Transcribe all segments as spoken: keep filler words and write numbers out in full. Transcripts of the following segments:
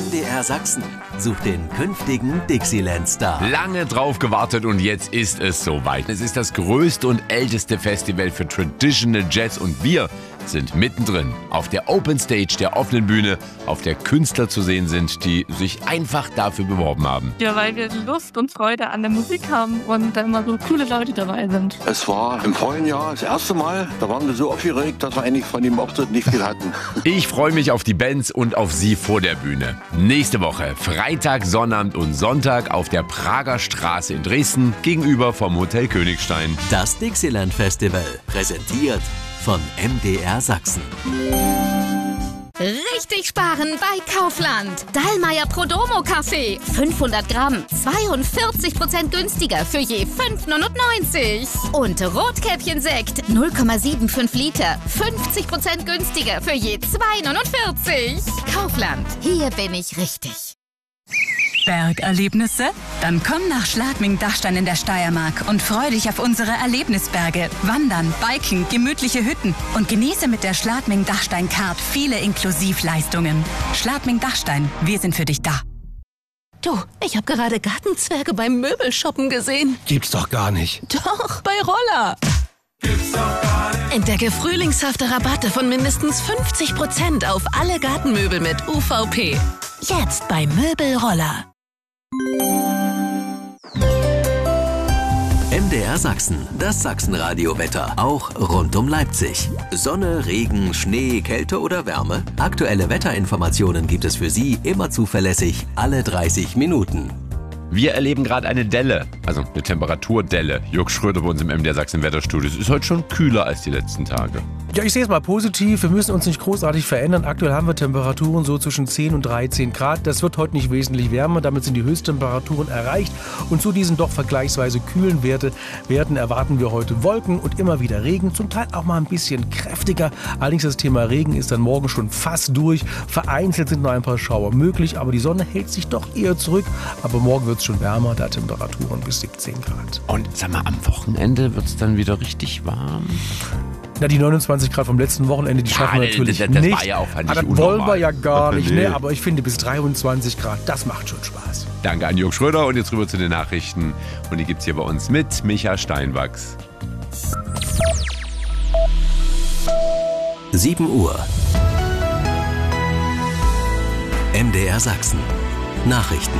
M D R Sachsen sucht den künftigen Dixieland-Star. Lange drauf gewartet und jetzt ist es soweit. Es ist das größte und älteste Festival für Traditional Jazz und wir sind mittendrin auf der Open Stage, der offenen Bühne, auf der Künstler zu sehen sind, die sich einfach dafür beworben haben. Ja, weil wir Lust und Freude an der Musik haben und da immer so coole Leute dabei sind. Es war im vorigen Jahr das erste Mal, da waren wir so aufgeregt, dass wir eigentlich von dem Auftritt nicht viel hatten. Ich freue mich auf die Bands und auf Sie vor der Bühne. Nächste Woche, Freitag, Sonnabend und Sonntag auf der Prager Straße in Dresden gegenüber vom Hotel Königstein. Das Dixieland Festival, präsentiert von M D R Sachsen. Richtig sparen bei Kaufland. Dallmayr Prodomo Kaffee. fünfhundert Gramm. zweiundvierzig Prozent günstiger für je fünf neunundneunzig. Und Rotkäppchen-Sekt. null Komma fünfundsiebzig Liter. fünfzig Prozent günstiger für je zwei neunundvierzig. Kaufland. Hier bin ich richtig. Bergerlebnisse? Dann komm nach Schladming-Dachstein in der Steiermark und freu dich auf unsere Erlebnisberge. Wandern, Biken, gemütliche Hütten und genieße mit der Schladming-Dachstein-Card viele Inklusivleistungen. Schladming-Dachstein, wir sind für dich da. Du, ich habe gerade Gartenzwerge beim Möbelshoppen gesehen. Gibt's doch gar nicht. Doch, bei Roller. Gibt's doch gar nicht. Entdecke frühlingshafte Rabatte von mindestens fünfzig Prozent auf alle Gartenmöbel mit U V P. Jetzt bei Möbelroller. M D R Sachsen, das Sachsenradio-Wetter, auch rund um Leipzig. Sonne, Regen, Schnee, Kälte oder Wärme? Aktuelle Wetterinformationen gibt es für Sie immer zuverlässig, alle dreißig Minuten. Wir erleben gerade eine Delle, also eine Temperaturdelle. Jörg Schröder bei uns im M D R Sachsen Wetterstudio. Es ist heute schon kühler als die letzten Tage. Ja, ich sehe es mal positiv. Wir müssen uns nicht großartig verändern. Aktuell haben wir Temperaturen so zwischen zehn und dreizehn Grad. Das wird heute nicht wesentlich wärmer. Damit sind die Höchsttemperaturen erreicht. Und zu diesen doch vergleichsweise kühlen Werte, Werten erwarten wir heute Wolken und immer wieder Regen. Zum Teil auch mal ein bisschen kräftiger. Allerdings das Thema Regen ist dann morgen schon fast durch. Vereinzelt sind noch ein paar Schauer möglich, aber die Sonne hält sich doch eher zurück. Aber morgen wird es schon wärmer, da Temperaturen bis siebzehn Grad. Und sag mal, am Wochenende wird es dann wieder richtig warm? Na, die neunundzwanzig Grad vom letzten Wochenende, die schaffen ja, wir natürlich das, das nicht. War ja auch aber das unnormal. wollen wir ja gar nicht, nee. ne? Aber ich finde, bis dreiundzwanzig Grad, das macht schon Spaß. Danke an Jörg Schröder und jetzt rüber zu den Nachrichten. Und die gibt's hier bei uns mit Micha Steinwachs. sieben Uhr. M D R Sachsen. Nachrichten.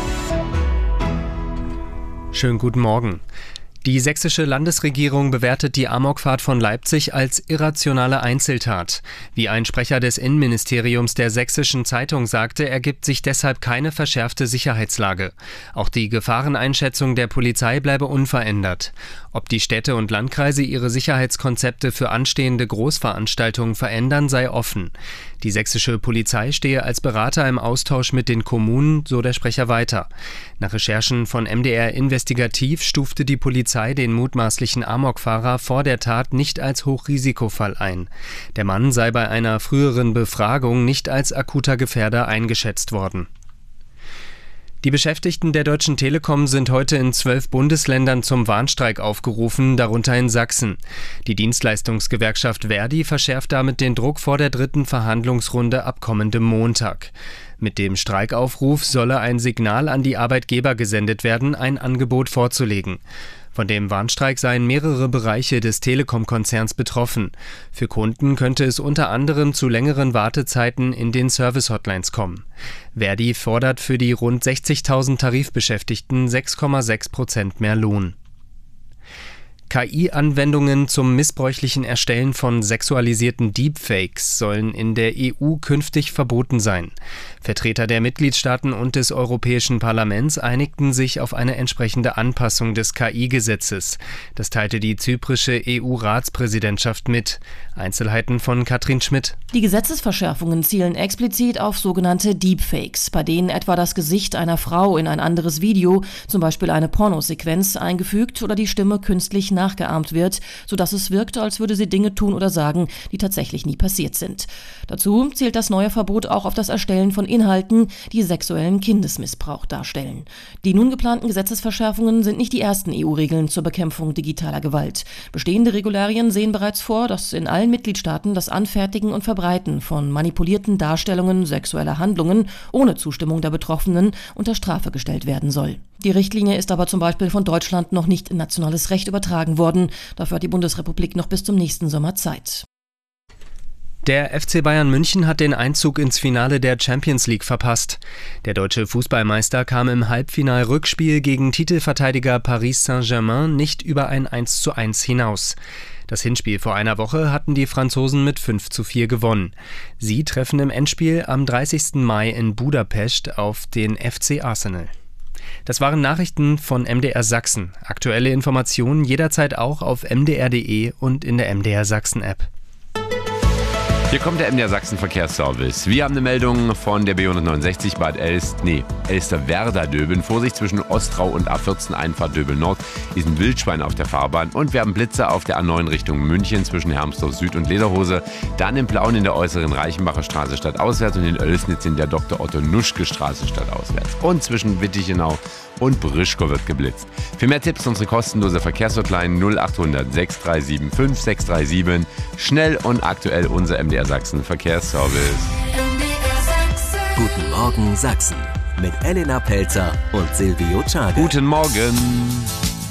Schönen guten Morgen. Die sächsische Landesregierung bewertet die Amokfahrt von Leipzig als irrationale Einzeltat. Wie ein Sprecher des Innenministeriums der Sächsischen Zeitung sagte, ergibt sich deshalb keine verschärfte Sicherheitslage. Auch die Gefahreneinschätzung der Polizei bleibe unverändert. Ob die Städte und Landkreise ihre Sicherheitskonzepte für anstehende Großveranstaltungen verändern, sei offen. Die sächsische Polizei stehe als Berater im Austausch mit den Kommunen, so der Sprecher weiter. Nach Recherchen von M D R Investigativ stufte die Polizei den mutmaßlichen Amokfahrer vor der Tat nicht als Hochrisikofall ein. Der Mann sei bei einer früheren Befragung nicht als akuter Gefährder eingeschätzt worden. Die Beschäftigten der Deutschen Telekom sind heute in zwölf Bundesländern zum Warnstreik aufgerufen, darunter in Sachsen. Die Dienstleistungsgewerkschaft Verdi verschärft damit den Druck vor der dritten Verhandlungsrunde ab kommendem Montag. Mit dem Streikaufruf solle ein Signal an die Arbeitgeber gesendet werden, ein Angebot vorzulegen. Von dem Warnstreik seien mehrere Bereiche des Telekom-Konzerns betroffen. Für Kunden könnte es unter anderem zu längeren Wartezeiten in den Service-Hotlines kommen. Verdi fordert für die rund sechzigtausend Tarifbeschäftigten sechs Komma sechs Prozent mehr Lohn. K I-Anwendungen zum missbräuchlichen Erstellen von sexualisierten Deepfakes sollen in der E U künftig verboten sein. Vertreter der Mitgliedstaaten und des Europäischen Parlaments einigten sich auf eine entsprechende Anpassung des K I-Gesetzes. Das teilte die zyprische E U-Ratspräsidentschaft mit. Einzelheiten von Katrin Schmidt. Die Gesetzesverschärfungen zielen explizit auf sogenannte Deepfakes, bei denen etwa das Gesicht einer Frau in ein anderes Video, zum Beispiel eine Pornosequenz, eingefügt oder die Stimme künstlich nachgeahmt wird, sodass es wirkt, als würde sie Dinge tun oder sagen, die tatsächlich nie passiert sind. Dazu zielt das neue Verbot auch auf das Erstellen von Inhalten, die sexuellen Kindesmissbrauch darstellen. Die nun geplanten Gesetzesverschärfungen sind nicht die ersten E U-Regeln zur Bekämpfung digitaler Gewalt. Bestehende Regularien sehen bereits vor, dass in allen Mitgliedstaaten das Anfertigen und Verbreiten von manipulierten Darstellungen sexueller Handlungen ohne Zustimmung der Betroffenen unter Strafe gestellt werden soll. Die Richtlinie ist aber zum Beispiel von Deutschland noch nicht in nationales Recht übertragen worden. Dafür hat die Bundesrepublik noch bis zum nächsten Sommer Zeit. Der F C Bayern München hat den Einzug ins Finale der Champions League verpasst. Der deutsche Fußballmeister kam im Halbfinal-Rückspiel gegen Titelverteidiger Paris Saint-Germain nicht über ein eins zu eins hinaus. Das Hinspiel vor einer Woche hatten die Franzosen mit fünf zu vier gewonnen. Sie treffen im Endspiel am dreißigsten Mai in Budapest auf den F C Arsenal. Das waren Nachrichten von M D R Sachsen. Aktuelle Informationen jederzeit auch auf m d r punkt d e und in der M D R Sachsen App. Hier kommt der M D R Sachsen Verkehrsservice. Wir haben eine Meldung von der B hundertneunundsechzig Bad Elst, nee, Elsterwerda-Döbeln. Vorsicht zwischen Ostrau und A vierzehn Einfahrt Döbeln Nord ist ein Wildschwein auf der Fahrbahn. Und wir haben Blitze auf der A neun Richtung München zwischen Hermsdorf Süd und Lederhose. Dann in Plauen in der äußeren Reichenbacher Straße stadtauswärts und in Oelsnitz in der Doktor Otto Nuschke Straße stadtauswärts. Und zwischen Wittichenau und Brischkow wird geblitzt. Für mehr Tipps unsere kostenlose Verkehrshotline null achthundert sechs drei sieben fünf sechs drei sieben. Schnell und aktuell unser M D R Sachsen Verkehrsservice. Guten Morgen Sachsen mit Elena Pelzer und Silvio Czade. Guten Morgen.